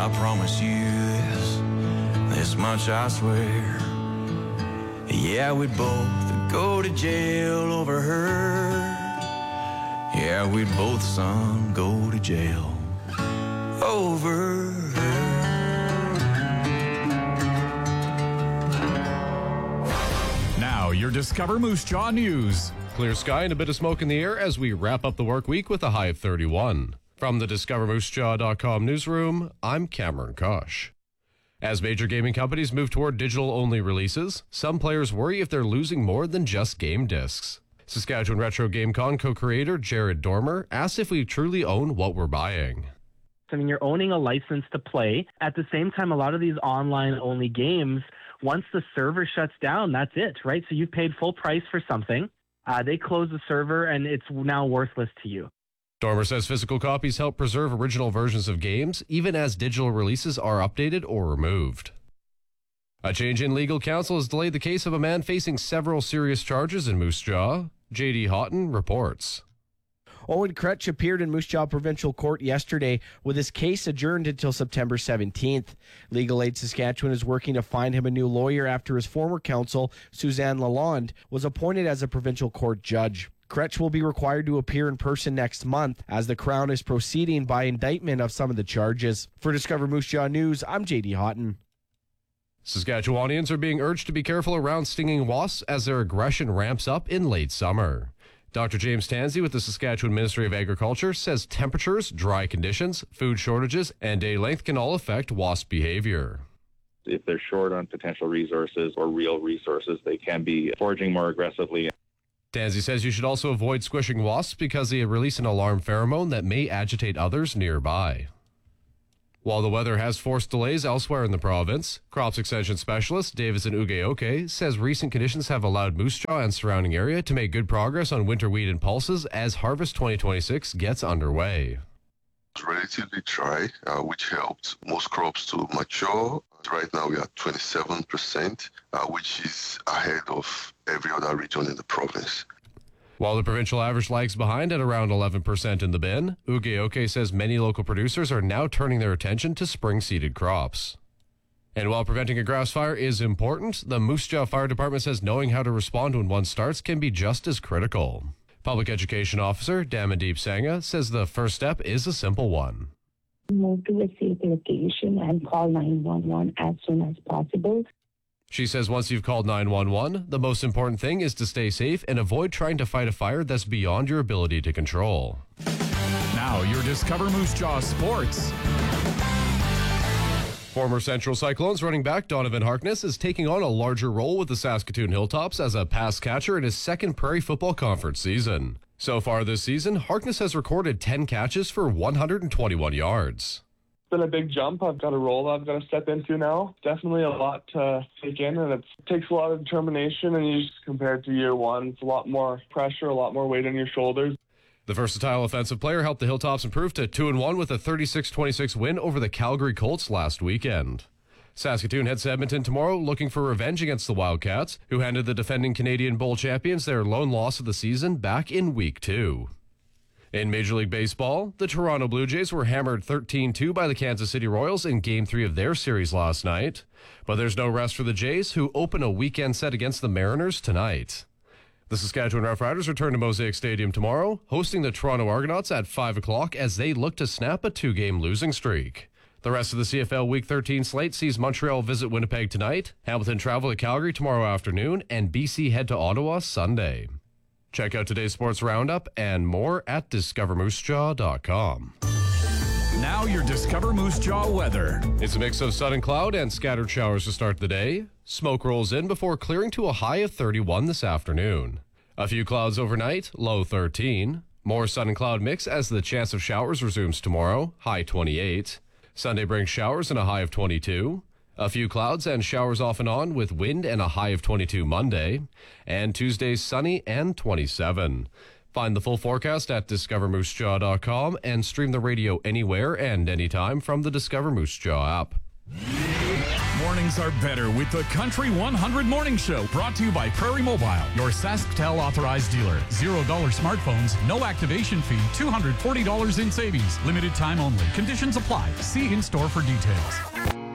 I promise you this much I swear. Yeah, we'd both go to jail over her. Yeah, we'd both, son, go to jail over her. Now, your Discover Moose Jaw News. Clear sky and a bit of smoke in the air as we wrap up the work week with a high of 31. From the DiscoverMooseJaw.com newsroom, I'm Cameron Kosh. As major gaming companies move toward digital-only releases, some players worry if they're losing more than just game discs. Saskatchewan Retro GameCon co-creator Jared Dormer asks if we truly own what we're buying. I mean, you're owning a license to play. At the same time, a lot of these online-only games, once the server shuts down, that's it, right? So you've paid full price for something. They close the server, and it's now worthless to you. Dormer says physical copies help preserve original versions of games, even as digital releases are updated or removed. A change in legal counsel has delayed the case of a man facing several serious charges in Moose Jaw. J.D. Houghton reports. Owen Kretsch appeared in Moose Jaw Provincial Court yesterday with his case adjourned until September 17th. Legal Aid Saskatchewan is working to find him a new lawyer after his former counsel, Suzanne Lalonde, was appointed as a provincial court judge. Kretsch will be required to appear in person next month as the Crown is proceeding by indictment of some of the charges. For Discover Moose Jaw News, I'm J.D. Houghton. Saskatchewanians are being urged to be careful around stinging wasps as their aggression ramps up in late summer. Dr. James Tansey with the Saskatchewan Ministry of Agriculture says temperatures, dry conditions, food shortages, and day length can all affect wasp behavior. If they're short on potential resources or real resources, they can be foraging more aggressively. Tansey says you should also avoid squishing wasps because they release an alarm pheromone that may agitate others nearby. While the weather has forced delays elsewhere in the province, crops extension specialist Davison Ugeoke says recent conditions have allowed Moose Jaw and surrounding area to make good progress on winter wheat and pulses as Harvest 2026 gets underway. It's relatively dry, which helped most crops to mature. Right now we are 27%, which is ahead of every other region in the province. While the provincial average lags behind at around 11% in the bin, Ugeoke says many local producers are now turning their attention to spring-seeded crops. And while preventing a grass fire is important, the Moose Jaw Fire Department says knowing how to respond when one starts can be just as critical. Public Education Officer Damandeep Sangha says the first step is a simple one. Move to a safe location and call 911 as soon as possible. She says once you've called 911, the most important thing is to stay safe and avoid trying to fight a fire that's beyond your ability to control. Now, your Discover Moose Jaw Sports. Former Central Cyclones running back Donovan Harkness is taking on a larger role with the Saskatoon Hilltops as a pass catcher in his second Prairie Football Conference season. So far this season, Harkness has recorded 10 catches for 121 yards. It's been a big jump. I've got a role I've got to step into now. Definitely a lot to take in, and it takes a lot of determination, and you just compare it to year one. It's a lot more pressure, a lot more weight on your shoulders. The versatile offensive player helped the Hilltops improve to 2-1 with a 36-26 win over the Calgary Colts last weekend. Saskatoon heads to Edmonton tomorrow looking for revenge against the Wildcats, who handed the defending Canadian Bowl champions their lone loss of the season back in Week 2. In Major League Baseball, the Toronto Blue Jays were hammered 13-2 by the Kansas City Royals in Game 3 of their series last night. But there's no rest for the Jays, who open a weekend set against the Mariners tonight. The Saskatchewan Roughriders return to Mosaic Stadium tomorrow, hosting the Toronto Argonauts at 5 o'clock as they look to snap a 2-game losing streak. The rest of the CFL Week 13 slate sees Montreal visit Winnipeg tonight, Hamilton travel to Calgary tomorrow afternoon, and BC head to Ottawa Sunday. Check out today's sports roundup and more at discovermoosejaw.com. Now your Discover Moose Jaw weather. It's a mix of sun and cloud and scattered showers to start the day. Smoke rolls in before clearing to a high of 31 this afternoon. A few clouds overnight, low 13. More sun and cloud mix as the chance of showers resumes tomorrow, high 28. Sunday brings showers and a high of 22. A few clouds and showers off and on with wind and a high of 22 Monday. And Tuesday's sunny and 27. Find the full forecast at discovermoosejaw.com and stream the radio anywhere and anytime from the Discover Moose Jaw app. Mornings are better with the Country 100 Morning Show, brought to you by Prairie Mobile, your SaskTel authorized dealer. $0 smartphones, no activation fee, $240 in savings. Limited time only. Conditions apply. See in-store for details.